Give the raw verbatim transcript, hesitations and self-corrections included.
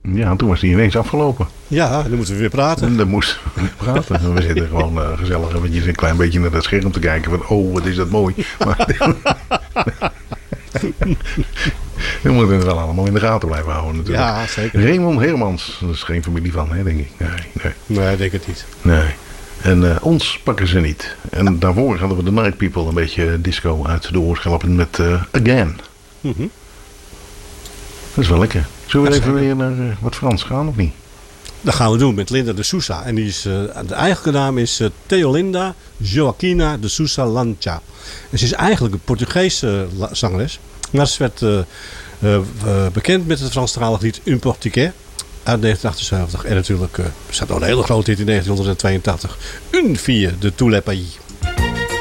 Ja, toen was die ineens afgelopen. Ja, dan moeten we weer praten. En dan moesten we weer praten. We zitten gewoon uh, gezellig eventjes een klein beetje naar dat scherm te kijken. Van, oh, wat is dat mooi. Maar we moeten het wel allemaal in de gaten blijven houden natuurlijk. Ja, zeker. Raymond Hermans, dat is geen familie van, hè, denk ik. Nee, nee. Nee, ik denk het niet. Nee. En uh, ons pakken ze niet. En daarvoor hadden we de Night People een beetje disco uit de oor helpen met uh, Again. Mm-hmm. Dat is wel lekker. Zullen we Ja, even zeker. weer naar uh, wat Frans gaan of niet? Dat gaan we doen met Linda de Sousa. En die is, uh, de eigenlijke naam is uh, Theolinda Joaquina de Sousa Lancha. En ze is eigenlijk een Portugese uh, zangeres. Maar ze werd uh, uh, uh, bekend met het Franstalige lied Un Portugais uit negentien achtenzeventig. En natuurlijk uh, staat nog een hele grote hit in negentien tweeëntachtig. Une fille de tous les pays.